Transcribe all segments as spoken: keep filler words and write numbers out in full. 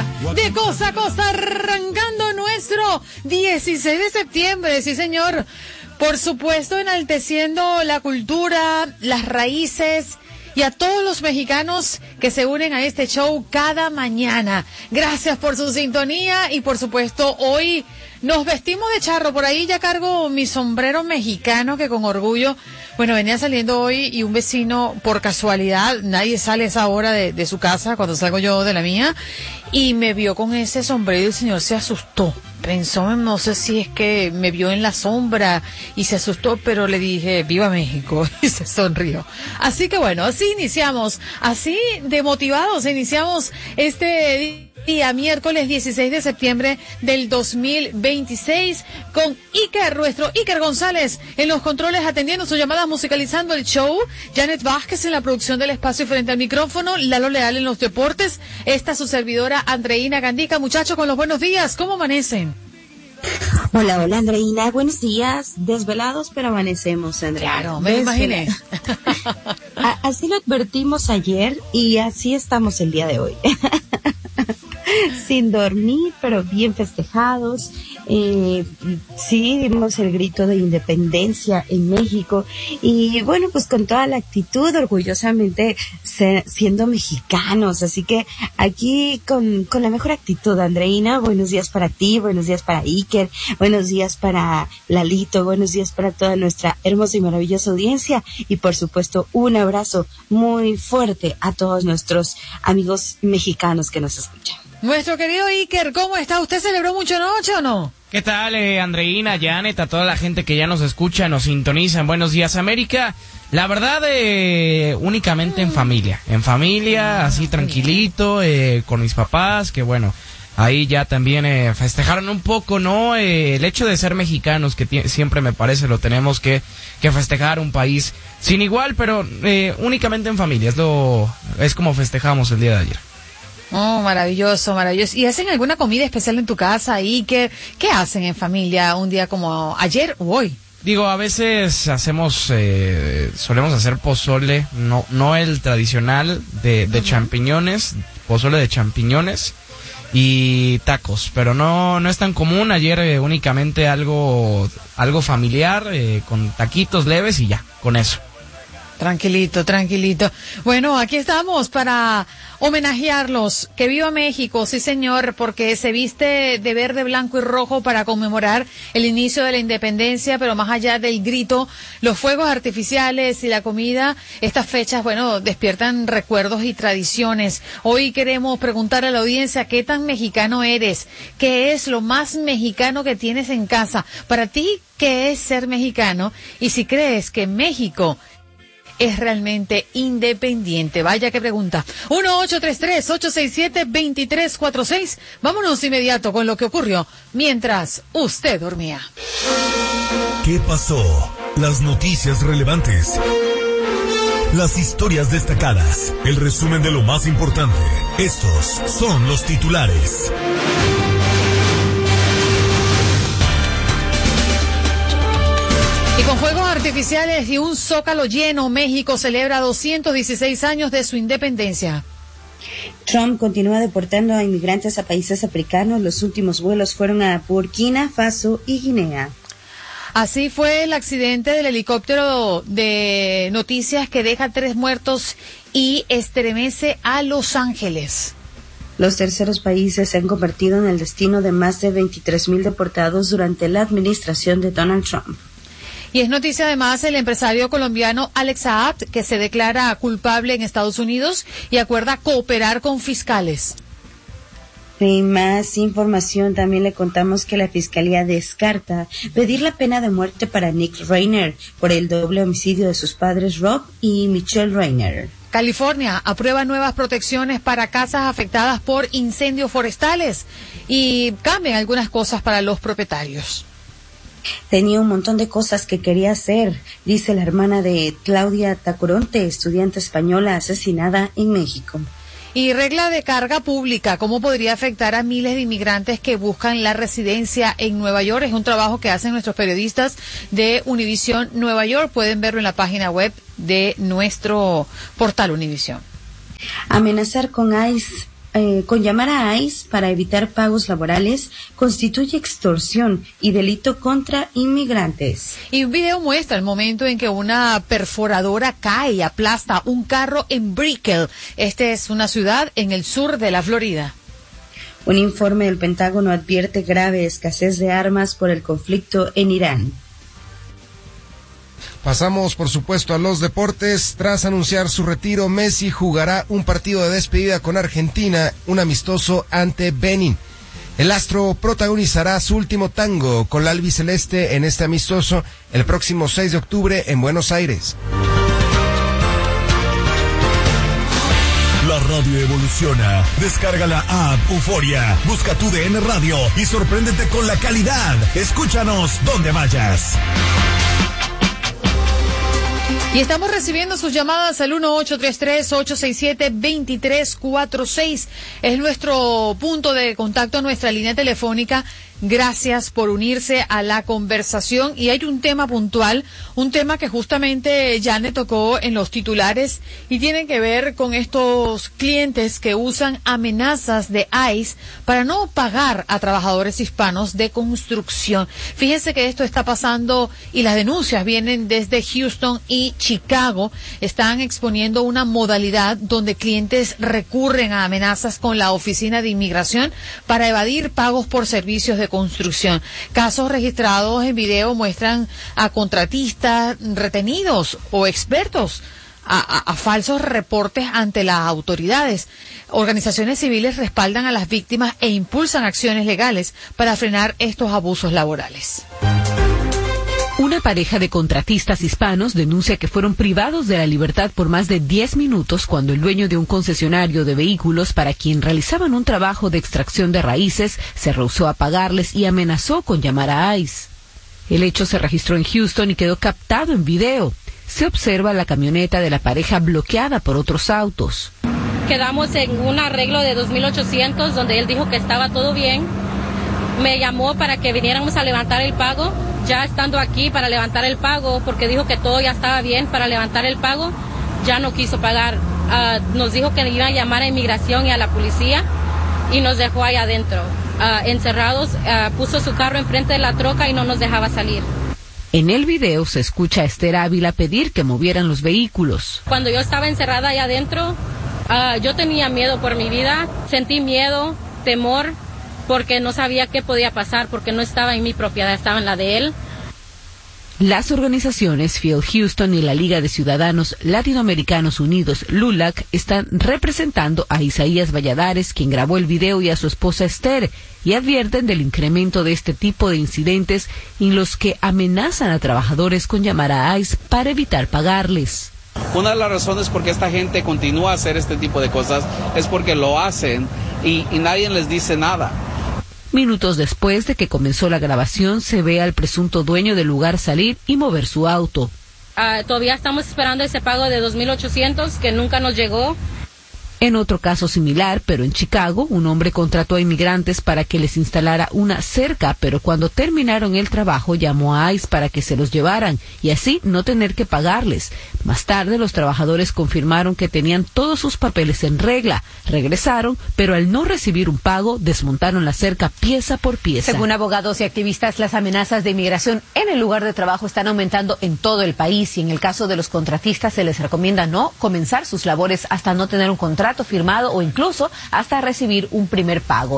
América, de costa a costa, arrancando nuestro dieciséis de septiembre, sí señor. Por supuesto, enalteciendo la cultura, las raíces y a todos los mexicanos que se unen a este show cada mañana. Gracias por su sintonía y por supuesto hoy nos vestimos de charro. Por ahí ya cargo mi sombrero mexicano que con orgullo, bueno, venía saliendo hoy y un vecino, por casualidad, nadie sale a esa hora de, de su casa cuando salgo yo de la mía, y me vio con ese sombrero y el señor se asustó. Pensó, no sé si es que me vio en la sombra y se asustó, pero le dije, ¡viva México! Y se sonrió. Así que bueno, así iniciamos, así de motivados, iniciamos este día, miércoles dieciséis de septiembre del dos mil veintiséis, con Iker, nuestro Iker González, en los controles atendiendo sus llamadas, musicalizando el show, Janet Vázquez en la producción del espacio frente al micrófono, Lalo Leal en los deportes, esta su servidora Andreina Gandica. Muchachos, con los buenos días, ¿cómo amanecen? Hola, hola Andreina, buenos días, desvelados pero amanecemos, Andreina. Claro, me imaginé. Así lo advertimos ayer y así estamos el día de hoy. Sin dormir, pero bien festejados. Eh, sí, dimos el grito de independencia en México y bueno, pues con toda la actitud, orgullosamente se, siendo mexicanos, así que aquí con, con la mejor actitud, Andreina. Buenos días para ti, buenos días para Iker, buenos días para Lalito, buenos días para toda nuestra hermosa y maravillosa audiencia y por supuesto un abrazo muy fuerte a todos nuestros amigos mexicanos que nos escuchan. Nuestro querido Iker, ¿cómo está? ¿Usted celebró mucho anoche o no? ¿Qué tal, eh, Andreina, Janet, a toda la gente que ya nos escucha, nos sintoniza en Buenos Días América? La verdad, eh, únicamente en familia, en familia, así tranquilito, eh, con mis papás, que bueno, ahí ya también eh, festejaron un poco, ¿no? Eh, el hecho de ser mexicanos, que t- siempre me parece lo tenemos que, que festejar, un país sin igual, pero eh, únicamente en familia, es, lo, es como festejamos el día de ayer. Oh, maravilloso, maravilloso. ¿Y hacen alguna comida especial en tu casa ahí? ¿Qué, qué hacen en familia un día como ayer o hoy? Digo, a veces hacemos, eh, solemos hacer pozole, no no el tradicional de, de uh-huh. champiñones, pozole de champiñones y tacos, pero no no es tan común. Ayer eh, únicamente algo algo familiar, eh, con taquitos leves y ya, con eso. Tranquilito, tranquilito. Bueno, aquí estamos para homenajearlos. Que viva México, sí señor, porque se viste de verde, blanco y rojo para conmemorar el inicio de la independencia, pero más allá del grito, los fuegos artificiales y la comida, estas fechas, bueno, despiertan recuerdos y tradiciones. Hoy queremos preguntar a la audiencia, ¿qué tan mexicano eres? ¿Qué es lo más mexicano que tienes en casa? Para ti, ¿qué es ser mexicano? Y si crees que México es realmente independiente. Vaya que pregunta. uno ocho tres tres, ocho seis siete, dos tres cuatro seis. Vámonos inmediato con lo que ocurrió mientras usted dormía. ¿Qué pasó? Las noticias relevantes. Las historias destacadas. El resumen de lo más importante. Estos son los titulares. Y con fuegos artificiales y un zócalo lleno, México celebra doscientos dieciséis años de su independencia. Trump continúa deportando a inmigrantes a países africanos. Los últimos vuelos fueron a Burkina Faso y Guinea. Así fue el accidente del helicóptero de noticias que deja tres muertos y estremece a Los Ángeles. Los terceros países se han convertido en el destino de más de veintitrés mil deportados durante la administración de Donald Trump. Y es noticia además el empresario colombiano Alex Saab, que se declara culpable en Estados Unidos y acuerda cooperar con fiscales. Y más información, también le contamos que la Fiscalía descarta pedir la pena de muerte para Nick Reiner por el doble homicidio de sus padres Rob y Michelle Reiner. California aprueba nuevas protecciones para casas afectadas por incendios forestales y cambian algunas cosas para los propietarios. Tenía un montón de cosas que quería hacer, dice la hermana de Claudia Tacoronte, estudiante española asesinada en México. Y regla de carga pública, ¿cómo podría afectar a miles de inmigrantes que buscan la residencia en Nueva York? Es un trabajo que hacen nuestros periodistas de Univisión Nueva York. Pueden verlo en la página web de nuestro portal Univisión. Amenazar con I C E eh, con llamar a ICE para evitar pagos laborales constituye extorsión y delito contra inmigrantes. Y un video muestra el momento en que una perforadora cae y aplasta un carro en Brickell. Esta es una ciudad en el sur de la Florida. Un informe del Pentágono advierte grave escasez de armas por el conflicto en Irán. Pasamos, por supuesto, a los deportes. Tras anunciar su retiro, Messi jugará un partido de despedida con Argentina, un amistoso ante Benin. El astro protagonizará su último tango con la albiceleste en este amistoso el próximo seis de octubre en Buenos Aires. La radio evoluciona. Descarga la app Euforia, busca tu D N Radio y sorpréndete con la calidad. Escúchanos donde vayas. Y estamos recibiendo sus llamadas al uno ocho tres tres, ocho seis siete, dos tres cuatro seis. Es nuestro punto de contacto, nuestra línea telefónica. Gracias por unirse a la conversación. Y hay un tema puntual, un tema que justamente Janet tocó en los titulares y tiene que ver con estos clientes que usan amenazas de ICE para no pagar a trabajadores hispanos de construcción. Fíjense que esto está pasando y las denuncias vienen desde Houston y Chicago. Están exponiendo una modalidad donde clientes recurren a amenazas con la Oficina de Inmigración para evadir pagos por servicios de construcción. Casos registrados en video muestran a contratistas retenidos o expertos a, a, a falsos reportes ante las autoridades. Organizaciones civiles respaldan a las víctimas e impulsan acciones legales para frenar estos abusos laborales. Una pareja de contratistas hispanos denuncia que fueron privados de la libertad por más de diez minutos cuando el dueño de un concesionario de vehículos para quien realizaban un trabajo de extracción de raíces se rehusó a pagarles y amenazó con llamar a ICE. El hecho se registró en Houston y quedó captado en video. Se observa la camioneta de la pareja bloqueada por otros autos. Quedamos en un arreglo de dos mil ochocientos donde él dijo que estaba todo bien. Me llamó para que viniéramos a levantar el pago. Ya estando aquí para levantar el pago, porque dijo que todo ya estaba bien para levantar el pago, ya no quiso pagar. Uh, nos dijo que iba a llamar a inmigración y a la policía y nos dejó ahí adentro, uh, encerrados. Uh, puso su carro enfrente de la troca y no nos dejaba salir. En el video se escucha a Esther Ávila pedir que movieran los vehículos. Cuando yo estaba encerrada ahí adentro, uh, yo tenía miedo por mi vida, sentí miedo, temor, porque no sabía qué podía pasar, porque no estaba en mi propiedad, estaba en la de él. Las organizaciones Field Houston y la Liga de Ciudadanos Latinoamericanos Unidos, LULAC, están representando a Isaías Valladares, quien grabó el video, y a su esposa Esther, y advierten del incremento de este tipo de incidentes en los que amenazan a trabajadores con llamar a ICE para evitar pagarles. Una de las razones por qué esta gente continúa a hacer este tipo de cosas es porque lo hacen y, y nadie les dice nada. Minutos después de que comenzó la grabación, se ve al presunto dueño del lugar salir y mover su auto. Uh, todavía estamos esperando ese pago de dos mil ochocientos que nunca nos llegó. En otro caso similar, pero en Chicago, un hombre contrató a inmigrantes para que les instalara una cerca, pero cuando terminaron el trabajo llamó a ICE para que se los llevaran y así no tener que pagarles. Más tarde, los trabajadores confirmaron que tenían todos sus papeles en regla. Regresaron, pero al no recibir un pago, desmontaron la cerca pieza por pieza. Según abogados y activistas, las amenazas de inmigración en el lugar de trabajo están aumentando en todo el país y en el caso de los contratistas se les recomienda no comenzar sus labores hasta no tener un contrato firmado o incluso hasta recibir un primer pago.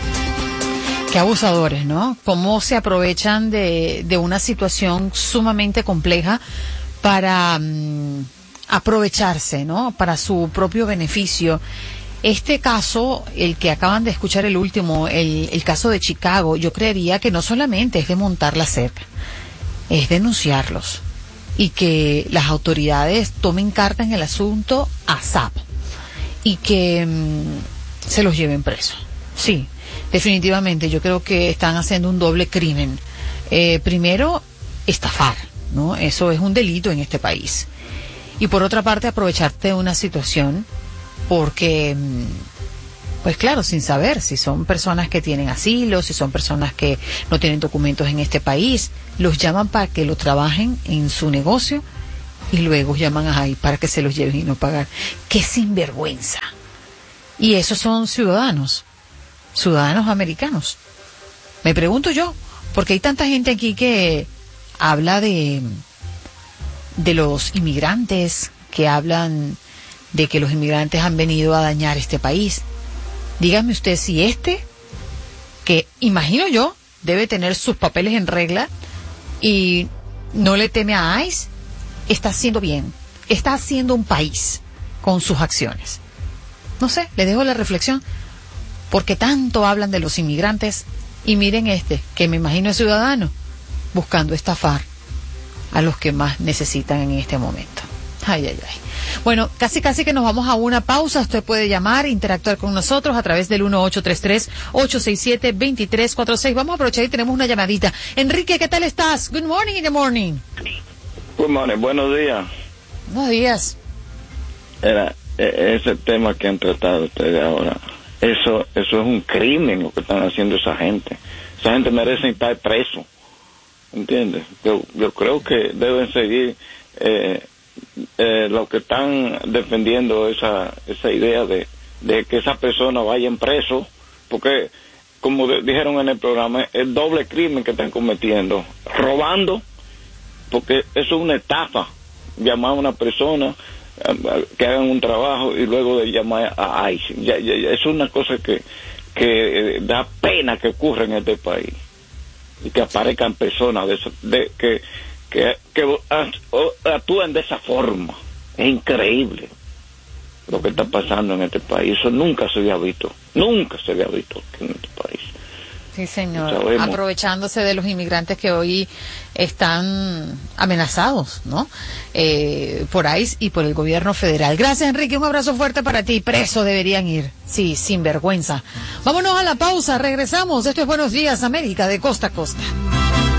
Qué abusadores, ¿no? Cómo se aprovechan de, de una situación sumamente compleja para um, aprovecharse, ¿no? Para su propio beneficio. Este caso, el que acaban de escuchar, el último, el, el caso de Chicago, yo creería que no solamente es desmontar la cerca, es denunciarlos y que las autoridades tomen carta en el asunto A S A P y que mmm, se los lleven presos. Sí, definitivamente, yo creo que están haciendo un doble crimen. Eh, primero, estafar, ¿no? Eso es un delito en este país. Y por otra parte, aprovecharte de una situación porque, pues claro, sin saber si son personas que tienen asilo, si son personas que no tienen documentos en este país, los llaman para que lo trabajen en su negocio y luego llaman a ahí para que se los lleven y no pagar. ¡Qué sinvergüenza! Y esos son ciudadanos, ciudadanos americanos. Me pregunto yo, porque hay tanta gente aquí que habla de, de los inmigrantes, que hablan de que los inmigrantes han venido a dañar este país. Dígame usted si este, que imagino yo, debe tener sus papeles en regla y no le teme a ICE, está haciendo bien, está haciendo un país con sus acciones. No sé, le dejo la reflexión, porque tanto hablan de los inmigrantes y miren este, que me imagino es ciudadano, buscando estafar a los que más necesitan en este momento. Ay, ay, ay. Bueno, casi casi que nos vamos a una pausa. Usted puede llamar, interactuar con nosotros a través del uno ocho tres tres, ocho seis siete, dos tres cuatro seis. Vamos a aprovechar y tenemos una llamadita. Enrique, ¿qué tal estás? Good morning in the morning. Good morning, buenos días. Buenos días. Era eh, ese tema que han tratado ustedes ahora. Eso, eso es un crimen lo que están haciendo esa gente. Esa gente merece estar preso. ¿Entiendes? Yo, yo creo que deben seguir eh, eh, lo que están defendiendo esa esa idea de, de que esas personas vayan presos, porque como de, dijeron en el programa, es doble crimen que están cometiendo, robando, porque eso es una estafa, llamar a una persona eh, que hagan un trabajo y luego de llamar a ICE, ya, ya, ya, es una cosa que que eh, da pena que ocurra en este país y que aparezcan personas de, de que que, que actúan de esa forma. Es increíble lo que está pasando en este país. Eso nunca se había visto, nunca se había visto en este país. Sí, señor, aprovechándose de los inmigrantes que hoy están amenazados, ¿no? Eh, por ICE y por el gobierno federal. Gracias, Enrique, un abrazo fuerte para ti. Preso deberían ir, sí, sin vergüenza. Vámonos a la pausa, regresamos. Esto es Buenos Días, América, de costa a costa.